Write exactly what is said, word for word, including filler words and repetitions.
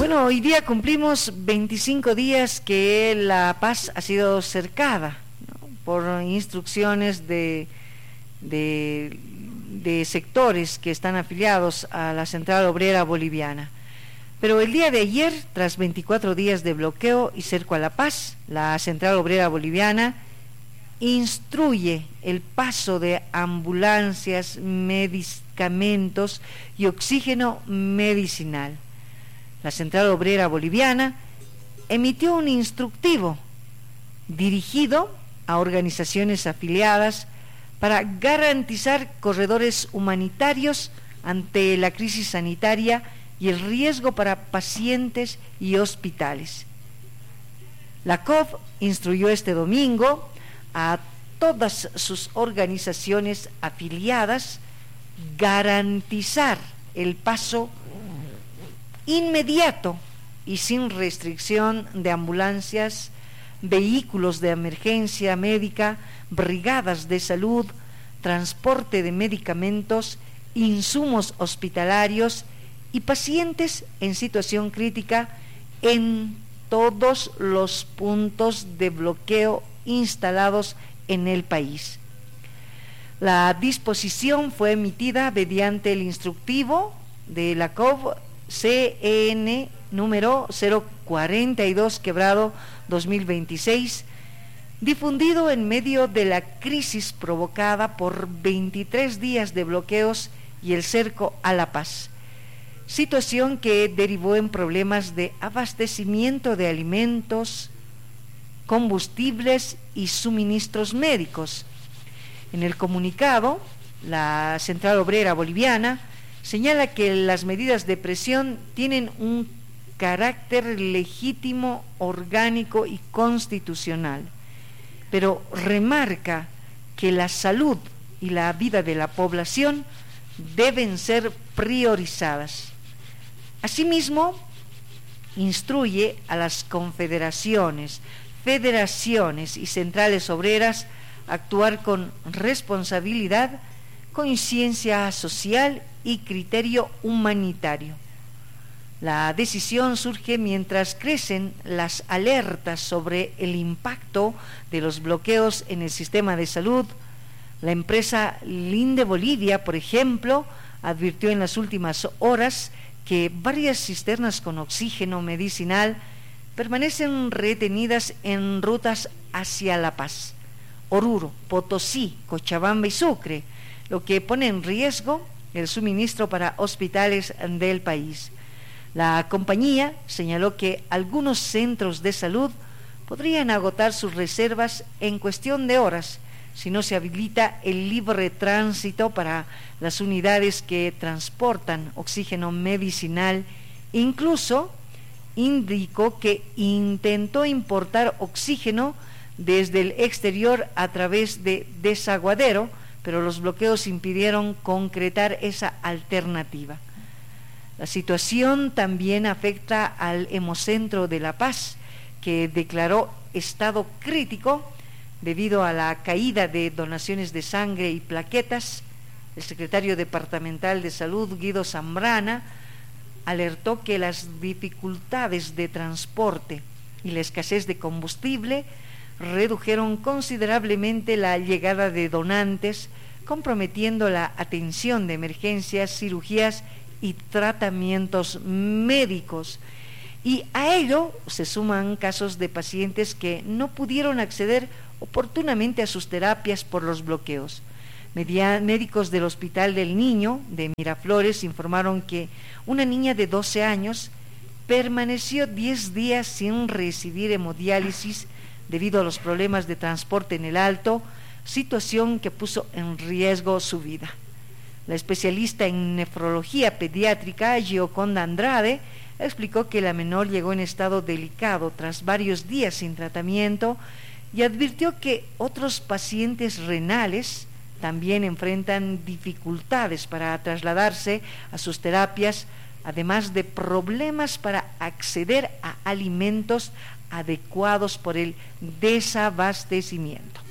Bueno, hoy día cumplimos veinticinco días que La Paz ha sido cercada, ¿no?, por instrucciones de, de, de sectores que están afiliados a la Central Obrera Boliviana. Pero el día de ayer, tras veinticuatro días de bloqueo y cerco a La Paz, la Central Obrera Boliviana instruye el paso de ambulancias, medicamentos y oxígeno medicinal. La Central Obrera Boliviana emitió un instructivo dirigido a organizaciones afiliadas para garantizar corredores humanitarios ante la crisis sanitaria y el riesgo para pacientes y hospitales. La C O V instruyó este domingo a todas sus organizaciones afiliadas garantizar el paso inmediato y sin restricción de ambulancias, vehículos de emergencia médica, brigadas de salud, transporte de medicamentos, insumos hospitalarios y pacientes en situación crítica en todos los puntos de bloqueo instalados en el país. La disposición fue emitida mediante el instructivo de la C O V C E N número cero cuarenta y dos quebrado dos mil veintiséis, difundido en medio de la crisis provocada por veintitrés días de bloqueos y el cerco a La Paz, situación que derivó en problemas de abastecimiento de alimentos, combustibles y suministros médicos. En el comunicado, la Central Obrera Boliviana señala que las medidas de presión tienen un carácter legítimo, orgánico y constitucional, pero remarca que la salud y la vida de la población deben ser priorizadas. Asimismo, instruye a las confederaciones, federaciones y centrales obreras a actuar con responsabilidad, conciencia social y criterio humanitario. La decisión surge mientras crecen las alertas sobre el impacto de los bloqueos en el sistema de salud. La empresa Linde Bolivia, por ejemplo, advirtió en las últimas horas que varias cisternas con oxígeno medicinal permanecen retenidas en rutas hacia La Paz, Oruro, Potosí, Cochabamba y Sucre, lo que pone en riesgo el suministro para hospitales del país. La compañía señaló que algunos centros de salud podrían agotar sus reservas en cuestión de horas si no se habilita el libre tránsito para las unidades que transportan oxígeno medicinal. Incluso indicó que intentó importar oxígeno desde el exterior a través de desaguadero, pero los bloqueos impidieron concretar esa alternativa. La situación también afecta al Hemocentro de La Paz, que declaró estado crítico debido a la caída de donaciones de sangre y plaquetas. El secretario departamental de Salud, Guido Zambrana, alertó que las dificultades de transporte y la escasez de combustible redujeron considerablemente la llegada de donantes, comprometiendo la atención de emergencias, cirugías y tratamientos médicos. Y a ello se suman casos de pacientes que no pudieron acceder oportunamente a sus terapias por los bloqueos. Media, médicos del Hospital del Niño de Miraflores informaron que una niña de doce años permaneció diez días sin recibir hemodiálisis debido a los problemas de transporte en el Alto, situación que puso en riesgo su vida. La especialista en nefrología pediátrica, Gioconda Andrade, explicó que la menor llegó en estado delicado tras varios días sin tratamiento y advirtió que otros pacientes renales también enfrentan dificultades para trasladarse a sus terapias, además de problemas para acceder a alimentos adecuados por el desabastecimiento.